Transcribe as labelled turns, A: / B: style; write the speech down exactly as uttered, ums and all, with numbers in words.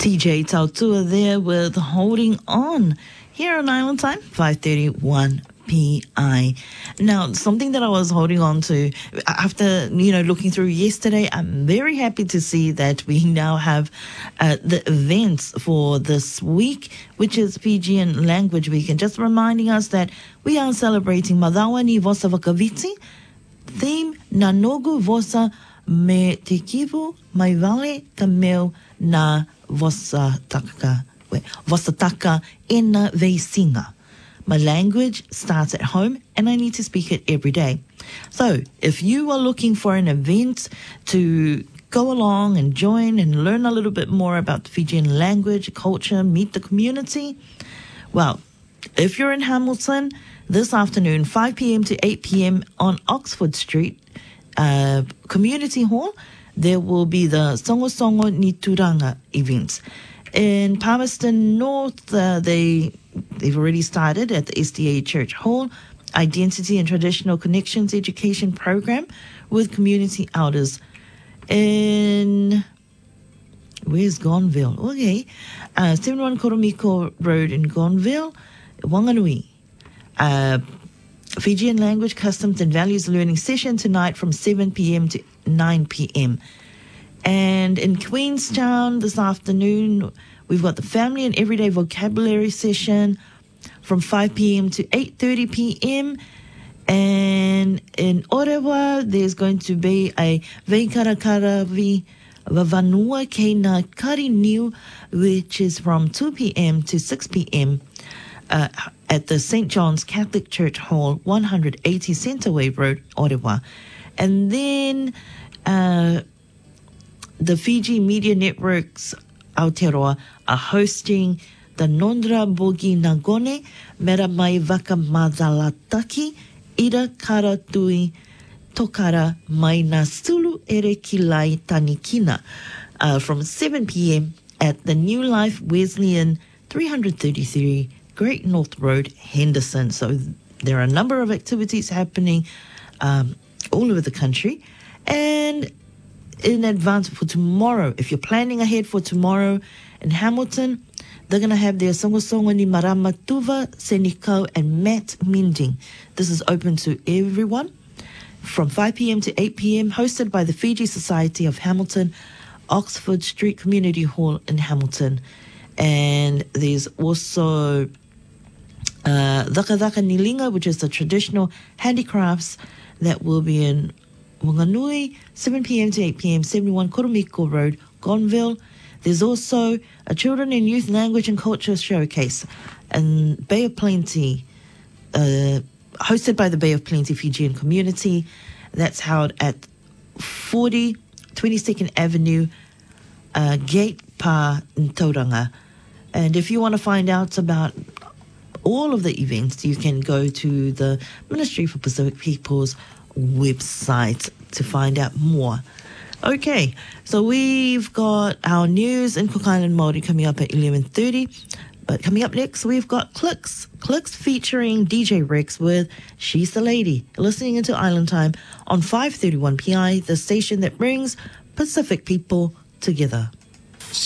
A: T J Tautua there with Holding On here on Island Time, five thirty-one p m. Now, something that I was holding on to after, you know, looking through yesterday, I'm very happy to see that we now have uh, the events for this week, which is Fijian Language Week. And just reminding us that we are celebrating Madawa ni Vosa Vakaviti, theme Nanogu Vosa me te kivu mai vale ka meu na vosa taka, vosa taka ena veisinga. My language starts at home and I need to speak it every day. So if you are looking for an event to go along and join and learn a little bit more about the Fijian language, culture, meet the community, well, if you're in Hamilton this afternoon, five p.m. to eight p.m. on Oxford Street, Uh, Community Hall, there will be the Songo Songo ni Turanga events. In Palmerston North, uh, they, they've already started at the S D A Church Hall, Identity and Traditional Connections Education Program with community elders. In, where's Gonville? Okay, uh, seventy-one Koromiko Road in Gonville, Wanganui. Uh, Fijian Language, Customs and Values Learning Session tonight from seven p.m. to nine p.m. And in Queenstown this afternoon, we've got the Family and Everyday Vocabulary Session from five p.m. to eight thirty p.m. And in Orewa, there's going to be a Veikarakaravi Vavanua Keina Kari Niu, which is from two p.m. to six p.m. Uh, at the Saint John's Catholic Church Hall, one eighty Centerwave Road, Ottawa. And then uh, the Fiji Media Networks Aotearoa are hosting the Nondra Bogi Nagone Mera Mai Vaka Madalataki Ira Kara Tui Tokara Mai Na Sulu Ere Kilai Tanikina uh, from seven p.m. at the New Life Wesleyan three thirty-three Great North Road, Henderson. So there are a number of activities happening um, all over the country. And in advance for tomorrow, if you're planning ahead for tomorrow in Hamilton, they're going to have their Songo Songo ni Marama Tuva, Seniko, and Matt Mending. This is open to everyone from five p.m. to eight p.m., hosted by the Fiji Society of Hamilton, Oxford Street Community Hall in Hamilton. And there's also Uh, Dhaka Dhaka Nilinga, which is the traditional handicrafts that will be in Wanganui, seven p.m. to eight p.m., seventy-one Koromiko Road, Gonville. There's also a Children and Youth Language and Culture Showcase in Bay of Plenty, uh, hosted by the Bay of Plenty Fijian community. That's held at forty twenty-second Avenue, uh, Gate Pa Tauranga. And if you want to find out about all of the events, you can go to the Ministry for Pacific Peoples website to find out more. Okay, so we've got our news in Cook Island Māori coming up at eleven thirty. But coming up next, we've got Clicks. Clicks featuring D J Rex with She's the Lady. Listening into Island Time on five thirty-one p m, the station that brings Pacific people together.